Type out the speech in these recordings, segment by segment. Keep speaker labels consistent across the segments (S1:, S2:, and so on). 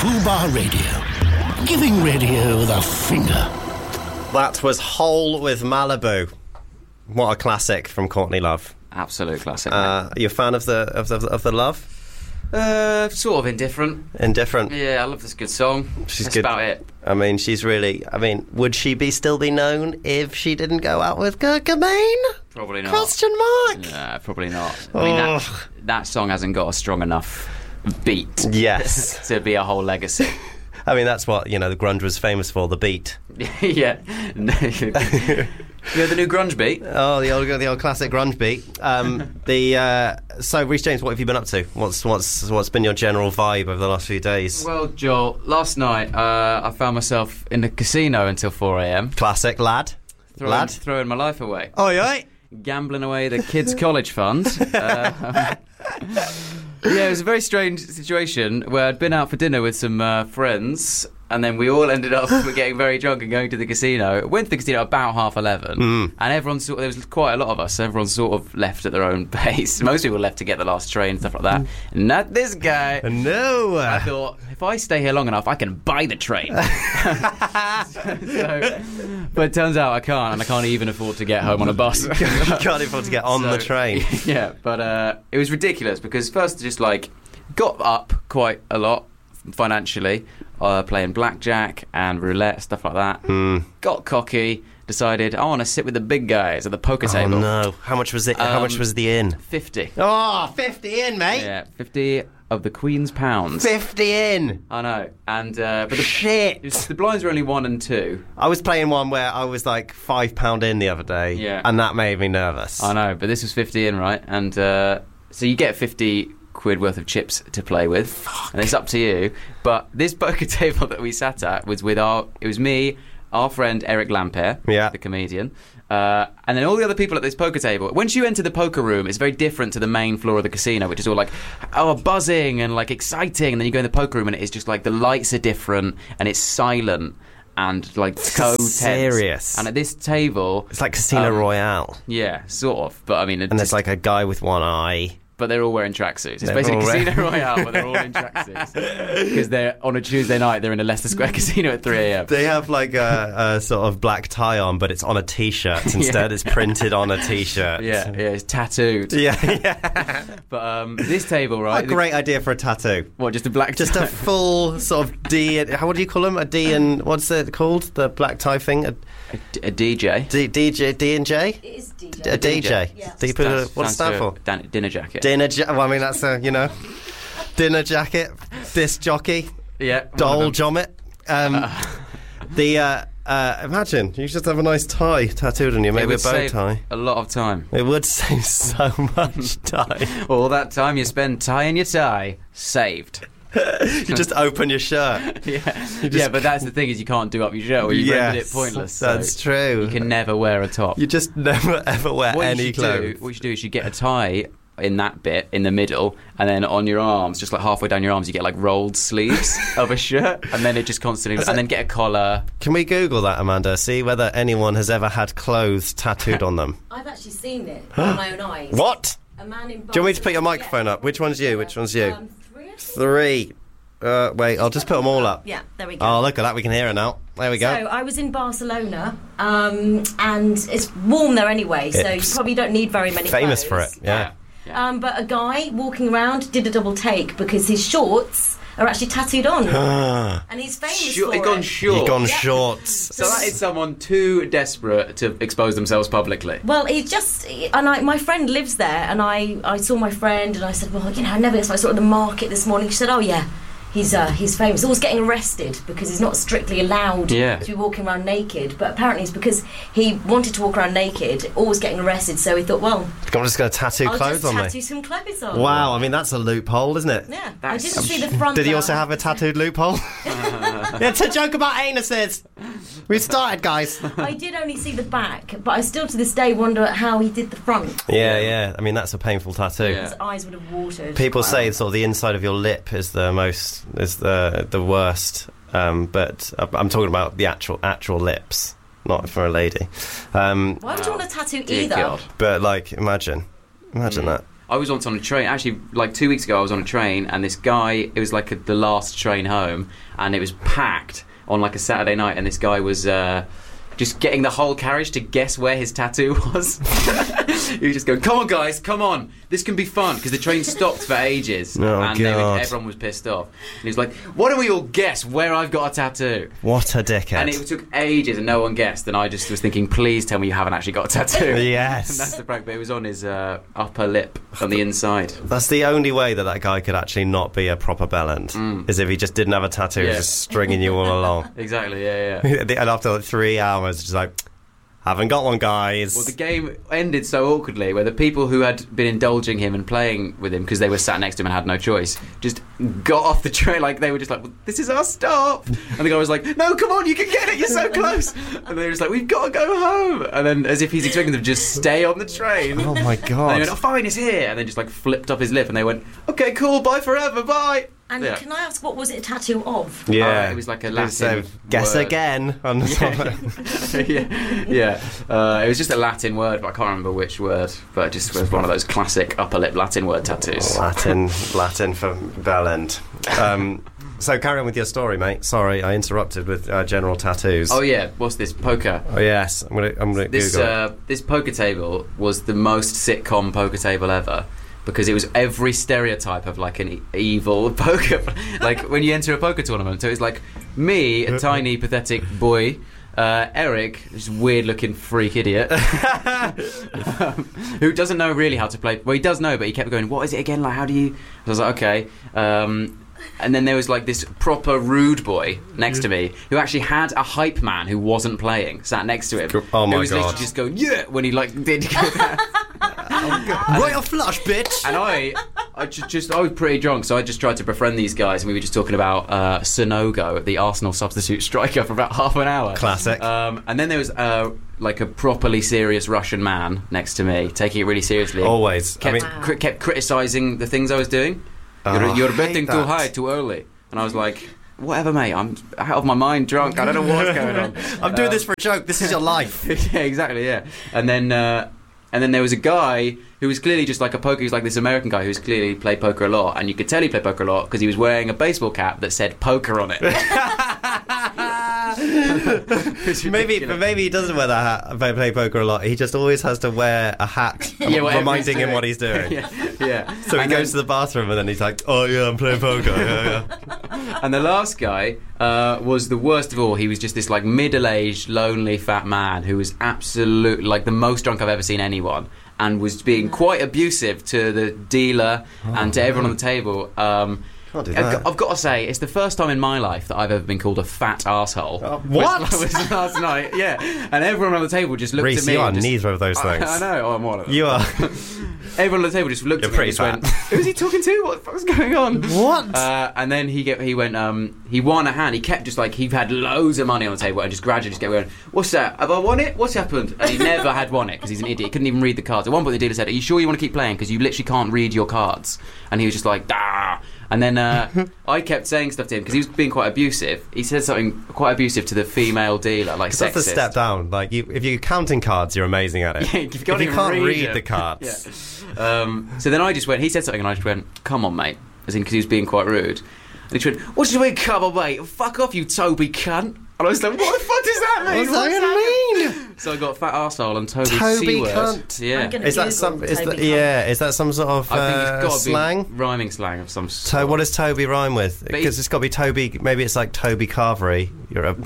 S1: Fubar Radio. Giving radio the finger.
S2: That was Hole with Malibu. What a classic from Courtney Love.
S3: Absolute classic.
S2: Are you a fan of the Love?
S3: Sort of indifferent.
S2: Indifferent.
S3: Yeah, I love this good song. That's
S2: good.
S3: about it.
S2: I mean, she's really... I mean, would she still be known if she didn't go out with Kurt Cobain?
S3: Probably not.
S2: Question mark?
S3: Yeah, probably not. I mean, that song hasn't got a strong enough beat.
S2: Yes.
S3: To be a whole legacy.
S2: I mean, that's what, the grunge was famous for, the beat.
S3: Yeah. You know the new grunge beat?
S2: Oh, the old classic grunge beat. So, Rhys James, what have you been up to? What's been your general vibe over the last few days?
S3: Well, Joel, last night I found myself in the casino until 4 a.m.
S2: Classic, lad.
S3: Throwing my life away.
S2: Oh, yeah?
S3: Gambling away the kids' college fund. Yeah, it was a very strange situation where I'd been out for dinner with some friends, and then we all ended up getting very drunk and going to the casino. Went to the casino about 11:30, and everyone there was quite a lot of us, so everyone sort of left at their own pace. Most people left to get the last train and stuff like that. Not this guy.
S2: No.
S3: I thought, if I stay here long enough, I can buy the train. But it turns out I can't, and I can't even afford to get home on a bus.
S2: You can't afford to get on the train.
S3: Yeah, but it was ridiculous because first just got up quite a lot financially, playing blackjack and roulette, stuff like that. Got cocky, decided I want to sit with the big guys at the poker table.
S2: Oh no! How much was it? How much was the in?
S3: 50.
S2: Oh, 50 in, mate.
S3: Yeah, 50 of the Queen's pounds.
S2: 50 in.
S3: I know, and but
S2: shit.
S3: The blinds were only 1 and 2.
S2: I was playing one where I was like £5 in the other day,
S3: yeah,
S2: and that made me nervous.
S3: I know, but this was 50 in, right? And so you get 50 quid worth of chips to play with. Fuck. And it's up to you. But this poker table that we sat at was with it was me, our friend Eric Lampere, the comedian, and then all the other people at this poker table. Once you enter the poker room, it's very different to the main floor of the casino, which is all buzzing and exciting, and then you go in the poker room and it's just the lights are different and it's silent and so tense.
S2: Serious.
S3: And at this table,
S2: it's like Casino Royale.
S3: Yeah, sort of. But I mean,
S2: and there's a guy with one eye.
S3: But they're all wearing tracksuits. It's basically Casino Royale, but they're all in tracksuits. Because they're on a Tuesday night, they're in a Leicester Square casino at 3 a.m.
S2: They have a sort of black tie on, but it's on a T-shirt instead. It's printed on a T-shirt.
S3: Yeah, it's tattooed.
S2: Yeah.
S3: But this table, right?
S2: What a great idea for a tattoo.
S3: What, just a black tie?
S2: Just a full sort of D. What do you call them? A D and what's it called? The black tie thing.
S3: A DJ.
S2: DJ. D and J.
S4: It is DJ.
S2: A DJ.
S4: Yeah.
S2: What does it stand for?
S3: Dinner jacket.
S2: Well, I mean, that's dinner jacket, disc jockey, doll jommet. Imagine you just have a nice tie tattooed on you, maybe a bow tie.
S3: A lot of time.
S2: It would save so much time.
S3: All that time you spend tying your tie, saved.
S2: You just open your shirt.
S3: Yeah, but that's the thing is you can't do up your shirt or you rendered it pointless.
S2: That's true.
S3: You can never wear a top.
S2: You just never ever wear any clothes.
S3: What you should do is you get a tie in that bit in the middle, and then on your arms, just halfway down your arms, you get rolled sleeves of a shirt, and then it just constantly, and then get a collar.
S2: Can we Google that, Amanda? See whether anyone has ever had clothes tattooed on them.
S4: I've actually seen it with my own eyes.
S2: What?
S4: A man in.
S2: Do you want me to put your microphone up? Which one's you? 3. Wait, I'll just put them all up.
S4: Yeah, there we go.
S2: Oh, look at that. We can hear it now. There we go.
S4: So I was in Barcelona, and it's warm there anyway, so you probably don't need very many
S2: famous
S4: clothes.
S2: for it, yeah.
S4: But a guy walking around did a double take because his shorts are actually tattooed on. And he's famous for it.
S3: He's
S2: gone shorts.
S3: So that is someone too desperate to expose themselves publicly.
S4: Well, my friend lives there, and I saw my friend, and I said, well, I never. So I saw it at the market this morning. She said, oh yeah. He's famous. Always getting arrested because he's not strictly allowed to be walking around naked. But apparently it's because he wanted to walk around naked, always getting arrested. So he thought, well,
S2: I'm just going to tattoo clothes on me.
S4: Tattoo some clothes on.
S2: Wow, I mean that's a loophole, isn't it?
S4: Yeah, I didn't see the front.
S2: Did he also have a tattooed loophole? It's a joke about anuses. We've started, guys.
S4: I did only see the back, but I still to this day wonder how he did the front.
S2: Yeah. I mean that's a painful tattoo.
S4: His eyes would have watered.
S2: People say sort of the inside of your lip is the worst, but I'm talking about the actual lips, not for a lady.
S4: Why would you want a tattoo either?
S2: God. But imagine that.
S3: I was once on a train. Actually, like 2 weeks ago, I was on a train, and this guy. It was like the last train home, and it was packed on like a Saturday night, and this guy was just getting the whole carriage to guess where his tattoo was. He was just going, "Come on, guys, come on, this can be fun," because the train stopped for ages, and everyone was pissed off. And he was like, "Why don't we all guess where I've got a tattoo?"
S2: What a dickhead!
S3: And it took ages, and no one guessed. And I just was thinking, please tell me you haven't actually got a tattoo.
S2: Yes,
S3: and that's the prank. But it was on his upper lip on the inside.
S2: That's the only way that guy could actually not be a proper bellend, is if he just didn't have a tattoo, just stringing you all along.
S3: Exactly. Yeah.
S2: And after like 3 hours, just like, haven't got one, guys.
S3: Well, the game ended so awkwardly, where the people who had been indulging him and playing with him because they were sat next to him and had no choice, just got off the train. Like, they were just like, well, "This is our stop," and the guy was like, "No, come on, you can get it. You're so close." And they were just like, "We've got to go home." And then, as if he's expecting them to just stay on the train.
S2: Oh my god!
S3: And they went, "Oh, fine, it's here," and then just like flipped up his lip, and they went, "Okay, cool, bye forever, bye."
S4: And can I ask, what was it a tattoo of?
S2: Yeah,
S3: it was like a Latin
S2: guess
S3: word.
S2: Again. On
S3: It was just a Latin word, but I can't remember which word. But it just was one of those classic upper lip Latin word tattoos.
S2: Latin for bellend. So carry on with your story, mate. Sorry, I interrupted with general tattoos.
S3: Oh yeah, what's this, poker?
S2: Oh yes, I'm gonna
S3: this
S2: Google it.
S3: This poker table was the most sitcom poker table ever. Because it was every stereotype of like an evil poker, like when you enter a poker tournament. So it was like me, a tiny pathetic boy, Eric, this weird-looking freak idiot, who doesn't know really how to play. Well, he does know, but he kept going, "What is it again? Like, how do you?" So I was like, "Okay." And then there was like this proper rude boy next to me who actually had a hype man who wasn't playing sat next to him.
S2: Oh my
S3: who was
S2: god!
S3: literally just going, "Yeah," when he like did.
S2: Royal flush, bitch!
S3: And I was pretty drunk, so I just tried to befriend these guys, and we were just talking about Sonogo, the Arsenal substitute striker, for about half an hour.
S2: Classic.
S3: And then there was like a properly serious Russian man next to me, taking it really seriously.
S2: Always.
S3: Kept criticising the things I was doing. You're betting too high, too early. And I was like, whatever, mate, I'm out of my mind, drunk, I don't know what's going on.
S2: I'm doing this for a joke, this is your life.
S3: Yeah, exactly, yeah. And then there was a guy who was clearly just like a poker. He was like this American guy who's clearly played poker a lot, and you could tell he played poker a lot because he was wearing a baseball cap that said "poker" on it.
S2: Maybe he doesn't wear that hat. Play poker a lot. He just always has to wear a hat reminding him what he's doing.
S3: Yeah.
S2: So he goes to the bathroom and then he's like, "Oh yeah, I'm playing poker." Yeah.
S3: And the last guy was the worst of all. He was just this like middle-aged, lonely, fat man who was absolutely like the most drunk I've ever seen anyone, and was being quite abusive to the dealer and to everyone on the table. I've got to say, it's the first time in my life that I've ever been called a fat arsehole.
S2: What?
S3: Was last night, yeah. And everyone on the table just looked
S2: Reece,
S3: at me.
S2: you are
S3: and
S2: neither of those things.
S3: I know, I'm one of them.
S2: You are.
S3: Everyone on the table just looked at me and just went, "Who's he talking to? What the fuck's going on?"
S2: What?
S3: And then he went, he won a hand. He kept just like, he had loads of money on the table and just gradually just kept going, "What's that? Have I won it? What's happened?" And he never had won it because he's an idiot. He couldn't even read the cards. At one point the dealer said, "Are you sure you want to keep playing? Because you literally can't read your cards." And he was just like, "Dah." And then I kept saying stuff to him because he was being quite abusive. He said something quite abusive to the female dealer, like sexist.
S2: That's a step down. Like, if you're counting cards, you're amazing at it.
S3: Yeah,
S2: if you can't read the cards.
S3: Yeah. So then I just went, he said something and I just went, "Come on, mate," as in because he was being quite rude. And he just went, "What do you mean, come on, mate? Fuck off, you Toby cunt." And I was like, "What the fuck does that mean?
S2: What's that going to mean?"
S3: So I got fat arsehole and Toby C-word.
S2: Cunt.
S3: Yeah.
S2: Is that some sort of
S3: I think it's got to
S2: slang?
S3: be rhyming slang of some sort.
S2: What does Toby rhyme with? Because it's got to be Toby. Maybe it's like Toby Carvery. You're a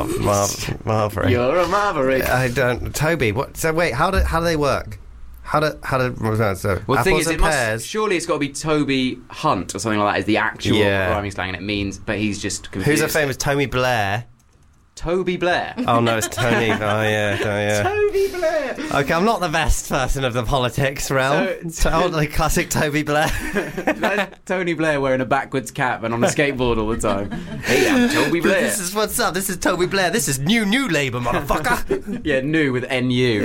S2: Marvery.
S3: You're a Marvery.
S2: I don't. Toby. What? So wait. How do they work? How do
S3: well, the thing is, surely it's got to be Toby Hunt or something like that is the actual rhyming slang, and it means, but he's just confused.
S2: Who's a famous Tony Blair?
S3: Toby Blair.
S2: Oh no, it's Tony. yeah.
S3: Toby Blair.
S2: Okay, I'm not the best person of the politics realm. So like classic Toby Blair.
S3: That's Tony Blair wearing a backwards cap and on a skateboard all the time. Hey, I'm Toby Blair.
S2: This is what's up. This is Toby Blair. This is new Labour, motherfucker.
S3: Yeah, new with NU.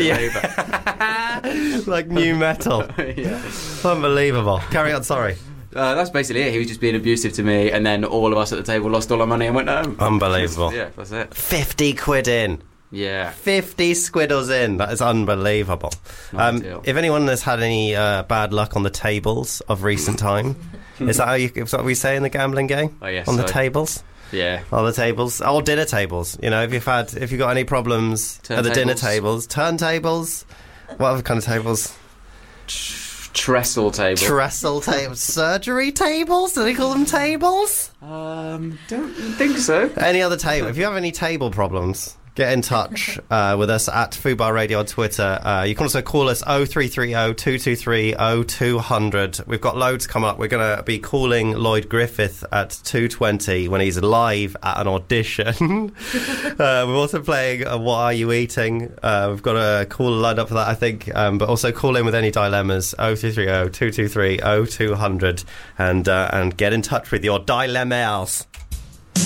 S2: Yeah. Like new metal.
S3: Yeah.
S2: Unbelievable. Carry on. Sorry.
S3: That's basically it. He was just being abusive to me, and then all of us at the table lost all our money and went home.
S2: Unbelievable.
S3: Yeah, that's it.
S2: 50 quid in.
S3: Yeah.
S2: 50 squiddles in. That is unbelievable. If anyone has had any bad luck on the tables of recent time, is that what we say in the gambling game?
S3: Oh, yes.
S2: On the tables?
S3: Yeah.
S2: On the tables? Or dinner tables. You know, if you've got any problems at the dinner tables. Turntables? What other kind of tables?
S3: Trestle tables.
S2: Trestle tables. Surgery tables? Do they call them tables?
S3: Don't think so.
S2: Any other table? If you have any table problems, get in touch with us at Fubar Radio on Twitter. You can also call us 0330 223 0200. We've got loads come up. We're going to be calling Lloyd Griffith at 2:20 when he's live at an audition. We're also playing What Are You Eating? We've got a caller lined up for that, I think. But also call in with any dilemmas, 0330 223 0200, and get in touch with your dilemmas.